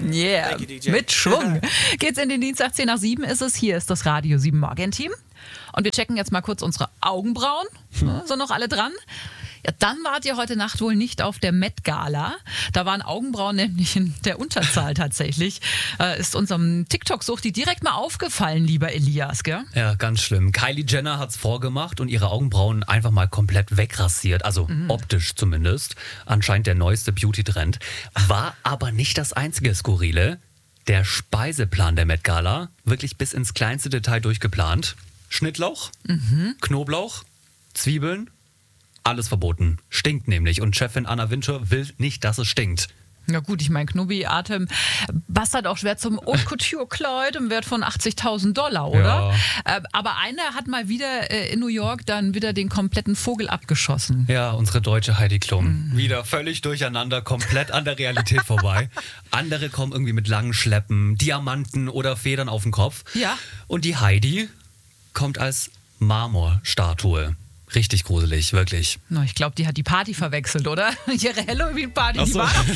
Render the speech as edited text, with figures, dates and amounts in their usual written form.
Yeah, mit Schwung. Geht's in den Dienstag, 10 nach 7 ist es. Hier ist das Radio 7 Morgenteam. Und wir checken jetzt mal kurz unsere Augenbrauen. Sind noch alle dran? Ja, dann wart ihr heute Nacht wohl nicht auf der Met-Gala. Da waren Augenbrauen nämlich in der Unterzahl tatsächlich. Ist unserem TikTok-Suchti direkt mal aufgefallen, lieber Elias, gell? Ja, ganz schlimm. Kylie Jenner hat's vorgemacht und ihre Augenbrauen einfach mal komplett wegrasiert. Also optisch zumindest. Anscheinend der neueste Beauty-Trend. War aber nicht das einzige Skurrile. Der Speiseplan der Met-Gala, wirklich bis ins kleinste Detail durchgeplant. Schnittlauch, Knoblauch, Zwiebeln, alles verboten. Stinkt nämlich. Und Chefin Anna Wintour will nicht, dass es stinkt. Ja gut, ich meine, Knubbi Atem bastelt auch schwer zum Haute Couture-Kleid im Wert von $80.000, oder? Ja. Aber einer hat mal wieder in New York dann wieder den kompletten Vogel abgeschossen. Ja, unsere deutsche Heidi Klum. Wieder völlig durcheinander, komplett an der Realität vorbei. Andere kommen irgendwie mit langen Schleppen, Diamanten oder Federn auf den Kopf. Ja. Und die Heidi kommt als Marmorstatue. Richtig gruselig, wirklich. Na, ich glaube, die hat die Party verwechselt, oder? Ihre Halloween-Party, die war doch